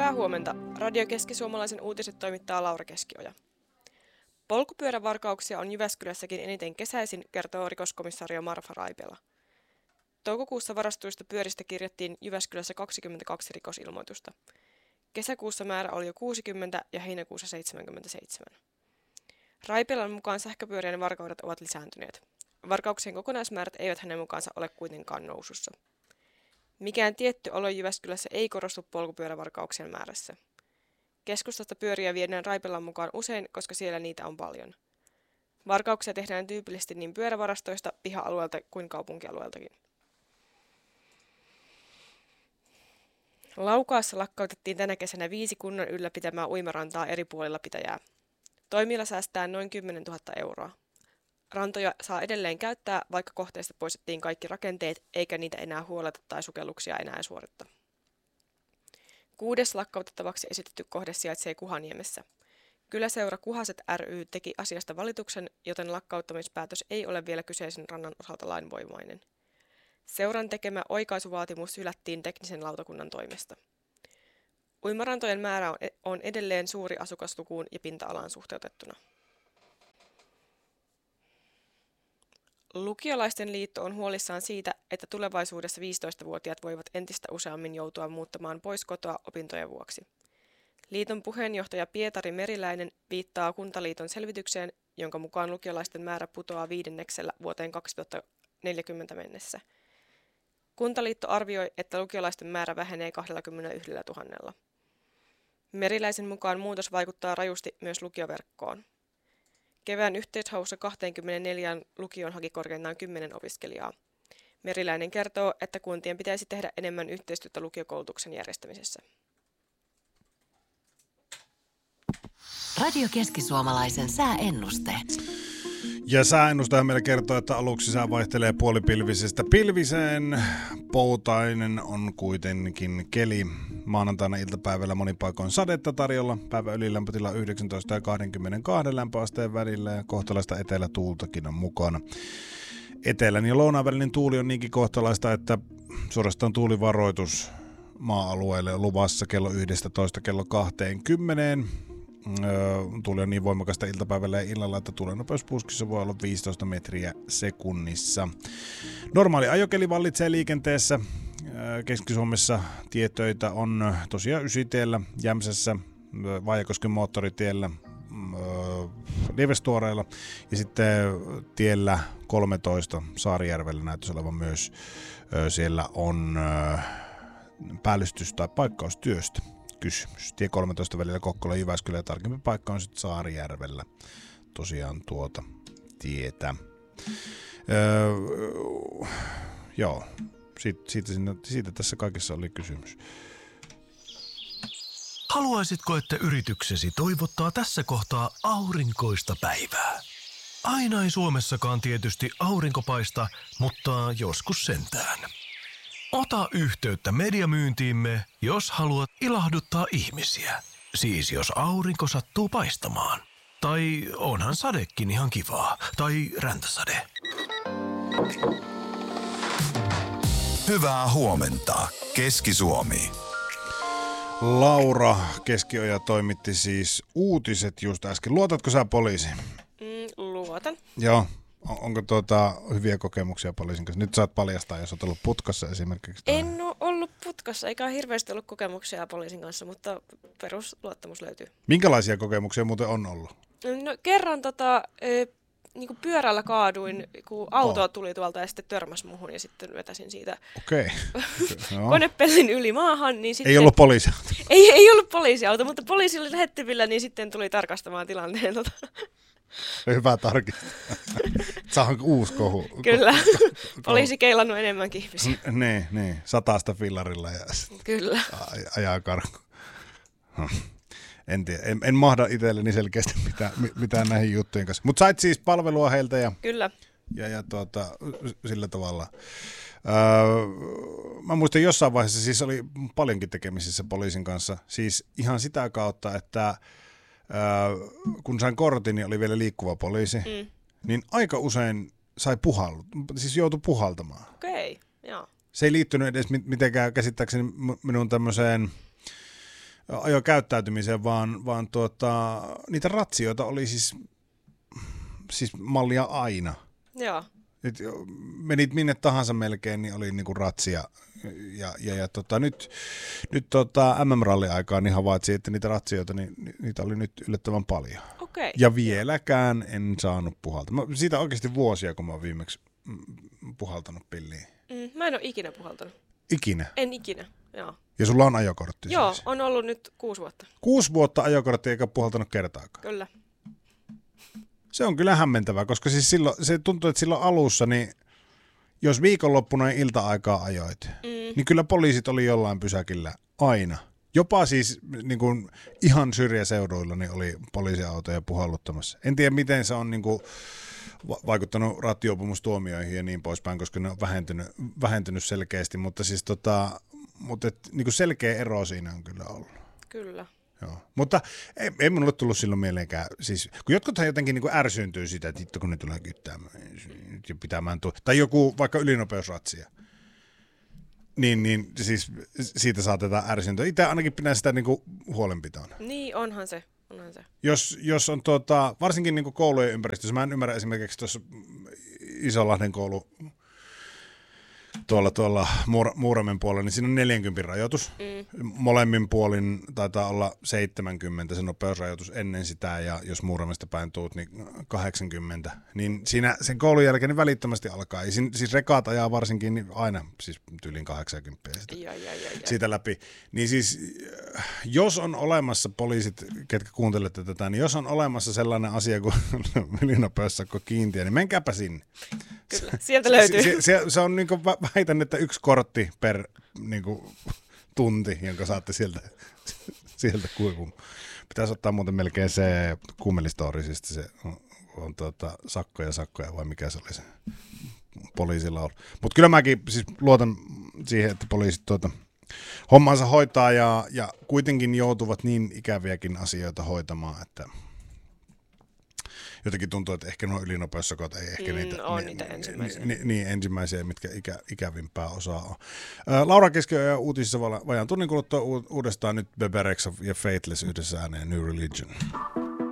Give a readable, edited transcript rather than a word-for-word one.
Hyvää huomenta. Radio Keski-Suomalaisen uutiset toimittaa Laura Keskioja. Polkupyörävarkauksia on Jyväskylässäkin eniten kesäisin, kertoo rikoskomissario Marfa Raipela. Toukokuussa varastuista pyöristä kirjattiin Jyväskylässä 22 rikosilmoitusta. Kesäkuussa määrä oli jo 60 ja heinäkuussa 77. Raipelan mukaan sähköpyörien varkaudet ovat lisääntyneet. Varkauksien kokonaismäärät eivät hänen mukaansa ole kuitenkaan nousussa. Mikään tietty alue Jyväskylässä ei korostu polkupyörävarkauksien määrässä. Keskustasta pyöriä viedään Raipelan mukaan usein, koska siellä niitä on paljon. Varkauksia tehdään tyypillisesti niin pyörävarastoista, piha-alueelta kuin kaupunkialueeltakin. Laukaassa lakkautettiin tänä kesänä 5 kunnan ylläpitämää uimarantaa eri puolilla pitäjää. Toimilla säästää noin 10 000 euroa. Rantoja saa edelleen käyttää, vaikka kohteesta poistettiin kaikki rakenteet, eikä niitä enää huoleta tai sukelluksia enää suoritta. 6. lakkautettavaksi esitetty kohde sijaitsee Kuhaniemessä. Kyläseura Kuhaset ry teki asiasta valituksen, joten lakkauttamispäätös ei ole vielä kyseisen rannan osalta lainvoimainen. Seuran tekemä oikaisuvaatimus hylättiin teknisen lautakunnan toimesta. Uimarantojen määrä on edelleen suuri asukaslukuun ja pinta-alaan suhteutettuna. Lukiolaisten liitto on huolissaan siitä, että tulevaisuudessa 15-vuotiaat voivat entistä useammin joutua muuttamaan pois kotoa opintojen vuoksi. Liiton puheenjohtaja Pietari Meriläinen viittaa Kuntaliiton selvitykseen, jonka mukaan lukiolaisten määrä putoaa 5 vuoteen 2040 mennessä. Kuntaliitto arvioi, että lukiolaisten määrä vähenee 21 000. Meriläisen mukaan muutos vaikuttaa rajusti myös lukioverkkoon. Kevään yhteishaussa 24 lukioon haki korkeintaan 10 opiskelijaa. Meriläinen kertoo, että kuntien pitäisi tehdä enemmän yhteistyötä lukiokoulutuksen järjestämisessä. Radio Keski-Suomalaisen sääennuste. Ja sääennustehan meillä kertoo, että aluksi sää vaihtelee puolipilvisestä pilviseen. Poutainen on kuitenkin keli. Maanantaina iltapäivällä monin paikoin sadetta tarjolla. Päivän ylilämpötila 19 ja 22 lämpöasteen välillä ja kohtalaista etelätuultakin on mukana. Etelän ja lounaan välinen tuuli on niinkin kohtalaista, että suorastaan tuulivaroitus maa-alueelle on luvassa kello 11 kello 20. Tuuli on niin voimakasta iltapäivällä ja illalla, että tuulennopeus puskissa voi olla 15 metriä sekunnissa. Normaali ajokeli vallitsee liikenteessä. Keski-Suomessa tietöitä on tosiaan Ysitiellä, Jämsässä, Vaajakosken moottoritiellä, Lievestuoreilla ja sitten tiellä 13 Saarijärvellä näyttäisi olevan myös. Siellä on päällystys- tai paikkaustyöstä kysymys. Tie 13 välillä Kokkola ja Jyväskylä ja tarkempi paikka on sitten Saarijärvellä tosiaan tuota tietä. Joo, siitä tässä kaikessa oli kysymys. Haluaisitko, että yrityksesi toivottaa tässä kohtaa aurinkoista päivää? Aina ei Suomessakaan tietysti aurinko paista, mutta joskus sentään. Ota yhteyttä mediamyyntiimme, jos haluat ilahduttaa ihmisiä. Siis jos aurinko sattuu paistamaan. Tai onhan sadekin ihan kivaa. Tai räntäsade. Hyvää huomenta, Keski-Suomi. Laura Keskioja toimitti siis uutiset just äsken. Luotatko sä poliisiin? Luotan. Joo. Onko hyviä kokemuksia poliisin kanssa? Nyt saat paljastaa, jos olet ollut putkassa esimerkiksi. En ole ollut putkassa, eikä hirveästi ollut kokemuksia poliisin kanssa, mutta perusluottamus löytyy. Minkälaisia kokemuksia muuten on ollut? No kerran niin kuin pyörällä kaaduin, kun auto tuli tuolta ja sitten törmäsi muhun ja sitten vetäsin siitä konepellin yli maahan. Niin sitten... Ei ollut poliisiauto? Ei ollut poliisiauto, mutta poliisi oli lähettyvillä, niin sitten tuli tarkastamaan tilanteen. Hyvä tarkistaa. Se on uusi kohu. Kyllä, poliisi keilannut enemmänkin ihmisiä. Niin, 100 fillarilla ja kyllä. Ajaa karkuun. En tiedä, en mahda itselleni selkeästi mitään näihin juttujen kanssa. Mutta sait siis palvelua heiltä ja, kyllä. ja sillä tavalla. Mä muistan jossain vaiheessa, siis oli paljonkin tekemisissä poliisin kanssa. Siis ihan sitä kautta, että kun sain kortin, niin oli vielä liikkuva poliisi, niin aika usein siis joutui puhaltamaan. Okei, joo. Se ei liittynyt edes mitenkään käsittääkseni minun tämmöiseen ajokäyttäytymiseen, vaan niitä ratsioita oli siis mallia aina. Joo. Et menit minne tahansa melkein, niin oli niinku ratsia. Ja nyt MM-ralliaikaan niin havaitsin, että niitä ratsioita, niin niitä oli nyt yllättävän paljon. Okei. Ja vieläkään en saanut puhaltaa. Siitä oikeasti vuosia, kun mä oon viimeksi puhaltanut pilliin. Mä en ole ikinä puhaltanut. Ikinä? En ikinä, joo. Ja sulla on ajokortti? Joo, siis. on ollut nyt 6 vuotta. 6 vuotta ajokortti eikä puhaltanut kertaakaan? Kyllä. Se on kyllä hämmentävää, koska siis silloin, se tuntuu, että silloin alussa, niin jos viikonloppuna ilta-aikaa ajoit, niin kyllä poliisit oli jollain pysäkillä aina. Jopa siis niin kuin ihan syrjäseuduilla niin oli poliisiautoja puhalluttamassa. En tiedä, miten se on niin kuin vaikuttanut rattijuopumustuomioihin ja niin poispäin, koska ne on vähentynyt selkeästi, mutta siis niin kuin selkeä ero siinä on kyllä ollut. Kyllä. Joo. Mutta ei minulle tullut silloin mieleenkään, siis kun jotkuthan jotenkin niin kuin ärsyyntyy sitä, että hitto kun ne tulee kyttäämään ja pitämään tai joku vaikka ylinopeusratsia, niin siis siitä saatetaan ärsyyntyä. Itse ainakin pidän sitä niin kuin huolenpitoon. Niin, onhan se. Jos on varsinkin niin kuin koulujen ympäristössä, mä en ymmärrä esimerkiksi tuossa Isolahden koulu, tuolla Muuramen puolella, niin siinä on 40 rajoitus. Molemmin puolin taitaa olla 70 se nopeusrajoitus ennen sitä, ja jos Muuramesta päin tuut, niin 80. Niin siinä sen koulun jälkeen niin välittömästi alkaa. Ja siis rekat ajaa varsinkin niin aina siis tyyliin 80 siitä läpi. Niin siis jos on olemassa poliisit, ketkä kuuntelette tätä, niin jos on olemassa sellainen asia kuin ylinopeussakko kiintiö, niin menkääpä sinne. Kyllä, sieltä löytyy. Se on niin kuin väitän, että 1 kortti per niin kuin tunti, jonka saatte sieltä kuivun. Pitäisi ottaa muuten melkein se kummelistorisista, se on sakkoja vai mikä se oli se poliisilla ollut. Mutta kyllä mäkin siis luotan siihen, että poliisit hommansa hoitaa ja kuitenkin joutuvat niin ikäviäkin asioita hoitamaan, että jotenkin tuntuu, että ehkä nuo ylinopeussakot ei ehkä niitä ensimmäisiä. Niin ensimmäisiä, mitkä ikävimpää osaa on. Laura Keskioja uutisissa vajaan tunnin kuluttua uudestaan nyt Bebe Rexha ja Faithless yhdessä ääneen New Religion.